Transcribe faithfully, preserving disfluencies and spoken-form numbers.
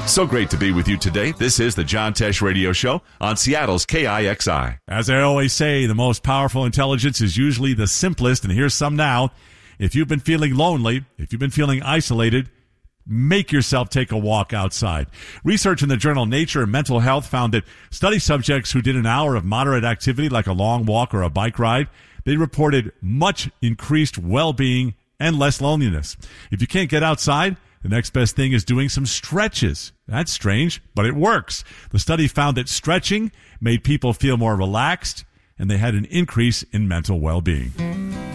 So great to be with you today. This is the John Tesh Radio Show on Seattle's K I X I. As I always say, the most powerful intelligence is usually the simplest, and here's some now. If you've been feeling lonely, if you've been feeling isolated, make yourself take a walk outside. Research in the journal Nature and Mental Health found that study subjects who did an hour of moderate activity like a long walk or a bike ride, they reported much increased well-being and less loneliness. If you can't get outside, the next best thing is doing some stretches. That's strange, but it works. The study found that stretching made people feel more relaxed, and they had an increase in mental well-being.